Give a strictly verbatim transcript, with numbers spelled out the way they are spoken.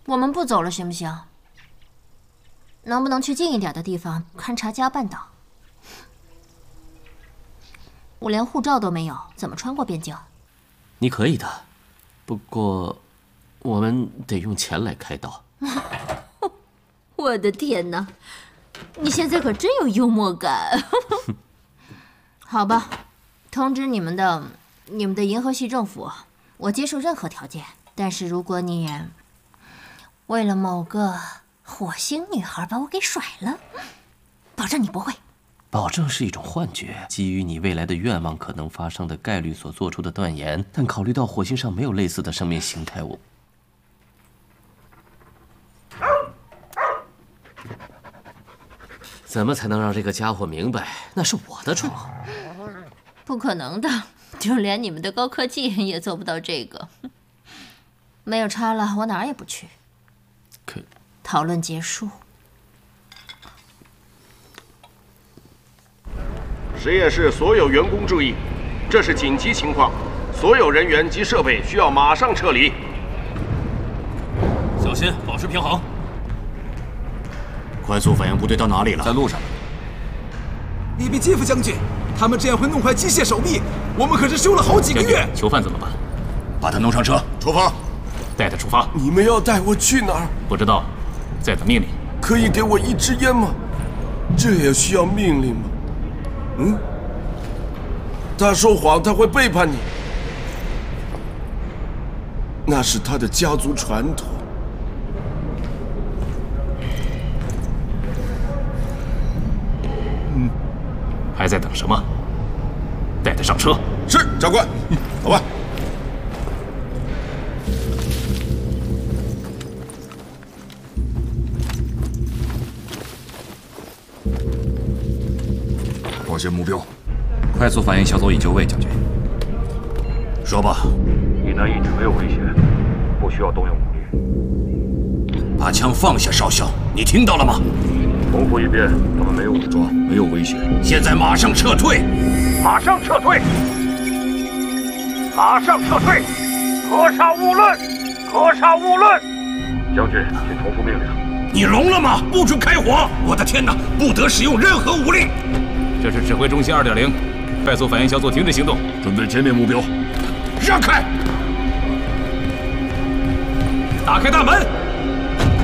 我们不走了，行不行？能不能去近一点的地方勘察加半岛？我连护照都没有，怎么穿过边境？ 你可以的，不过我们得用钱来开刀。 我的天哪，你现在可真有幽默感。好吧，通知你们的你们的银河系政府，我接受任何条件，但是如果你为了某个火星女孩把我给甩了，保证你不会。 保证是一种幻觉，基于你未来的愿望可能发生的概率所做出的断言，但考虑到火星上没有类似的生命形态，我怎么才能让这个家伙明白那是我的床？ 不可能的，就连你们的高科技也做不到这个。没有差了，我哪儿也不去。 可讨论结束。 实验室所有员工注意，这是紧急情况，所有人员及设备需要马上撤离。 小心，保持平衡。 快速反应部队到哪里了？ 在路上。 利比基夫将军，他们这样会弄坏机械手臂，我们可是修了好几个月。 囚犯怎么办？ 把他弄上车，出发。 带他出发。 你们要带我去哪儿？ 不知道，再等命令。 可以给我一支烟吗？这也需要命令吗？嗯？他说谎，他会背叛你。那是他的家族传统。 嗯，还在等什么？带他上车。 是，长官。走吧。 报现目标。 快速反应小组已就位，将军。 说吧。 以南一直没有威胁，不需要动用武力。 把枪放下，少校，你听到了吗？ 重复一遍，他们没有武装， 没有威胁。现在马上撤退！ 马上撤退！马上撤退！格杀勿论！格杀勿论！将军，请重复命令。 你聋了吗？不准开火！我的天哪，不得使用任何武力！ 这是指挥中心 二点零， 快速反应小组停止行动， 准备歼灭目标。让开！ 打开大门！